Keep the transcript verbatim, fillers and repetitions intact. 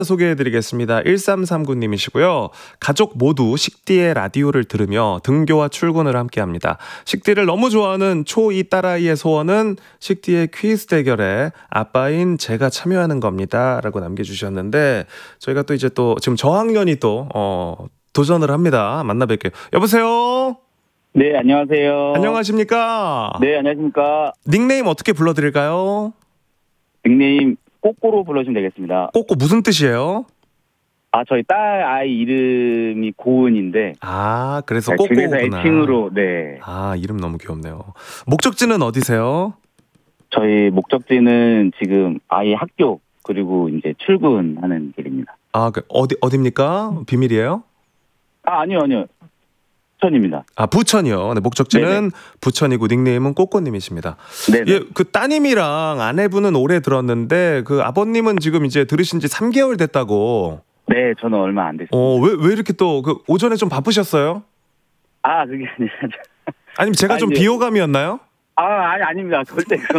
소개해드리겠습니다. 일삼삼구 님이시고요. 가족 모두 식디의 라디오를 들으며 등교와 출근을 함께합니다. 식디를 너무 좋아하는 초이 딸아이의 소원은 식디의 퀴즈 대결에 아빠인 제가 참여하는 겁니다. 라고 남겨주셨는데 저희가 또 이제 또 지금 저학년이 또 어, 도전을 합니다. 만나 뵐게요. 여보세요? 네, 안녕하세요. 안녕하십니까? 네, 안녕하십니까? 닉네임 어떻게 불러드릴까요? 닉네임 꼬꼬로 불러주시면 되겠습니다. 꼬꼬 무슨 뜻이에요? 아, 저희 딸 아이 이름이 고은인데. 아, 그래서 네, 꼬꼬구나. 그래서 애칭으로, 네. 아, 이름 너무 귀엽네요. 목적지는 어디세요? 저희 목적지는 지금 아이 학교, 그리고 이제 출근하는 길입니다. 아, 그 어디, 어딥니까? 비밀이에요? 아, 아니요, 아니요. 부천입니다. 아, 부천이요. 네, 목적지는 네네. 부천이고 닉네임은 꼬꼬님이십니다. 네네. 예, 그 따님이랑 아내분은 오래 들었는데 그 아버님은 지금 이제 들으신 지 삼 개월 됐다고. 네, 저는 얼마 안 됐습니다. 어, 왜, 왜 이렇게 또 그 오전에 좀 바쁘셨어요? 아, 그게 아니라. 아니면 제가 좀 아니, 비호감이었나요? 아, 아니, 아닙니다. 절대 그런